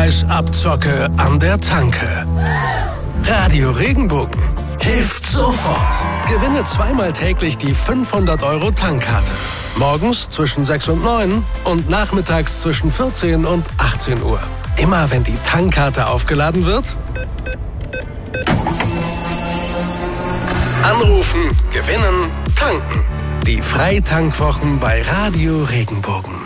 Preisabzocke an der Tanke. Radio Regenbogen hilft sofort. Gewinne zweimal täglich die 500 € Tankkarte. Morgens zwischen 6 und 9 und nachmittags zwischen 14 und 18 Uhr. Immer wenn die Tankkarte aufgeladen wird, anrufen, gewinnen, tanken. Die Freitankwwochen bei Radio Regenbogen.